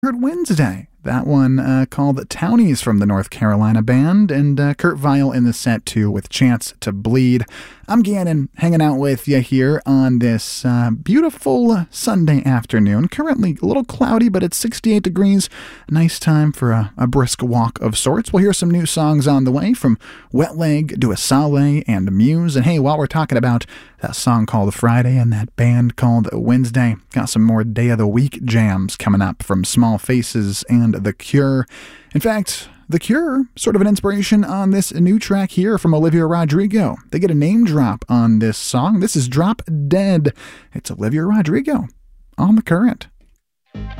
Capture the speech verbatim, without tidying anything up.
Heard Wednesday. That one uh, called Townies from the North Carolina band, and uh, Kurt Vile in the set too with Chance to Bleed. I'm Gannon, hanging out with you here on this uh, beautiful Sunday afternoon. Currently a little cloudy, but it's sixty-eight degrees. Nice time for a, a brisk walk of sorts. We'll hear some new songs on the way from Wet Leg, Duasale, and Muse. And hey, while we're talking about that song called Friday and that band called Wednesday, got some more Day of the Week jams coming up from Small Faces and The Cure. In fact, The Cure, sort of an inspiration on this new track here from Olivia Rodrigo. They get a name drop on this song. This is Drop Dead. It's Olivia Rodrigo on The Current.